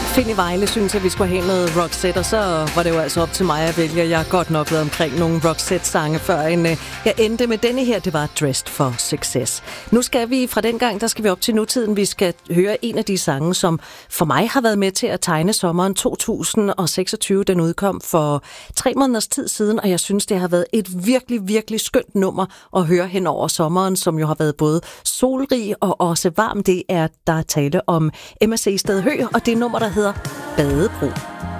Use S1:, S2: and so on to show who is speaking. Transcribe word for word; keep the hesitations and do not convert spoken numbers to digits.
S1: Finn i Vejle synes, at vi skulle have noget Roxette, og så var det jo altså op til mig at vælge. Jeg har godt nok været omkring nogle Roxette-sange, før en, jeg endte med denne her. Det var Dressed for Success. Nu skal vi fra den gang, der skal vi op til nutiden. Vi skal høre en af de sange, som for mig har været med til at tegne sommeren to tusind seksogtyve. Den udkom for tre måneders tid siden, og jeg synes, det har været et virkelig, virkelig skønt nummer at høre hen over sommeren, som jo har været både solrig og også varm. Det er, der er tale om M S C Sted Hø, og det nummer, der hedder Badebro.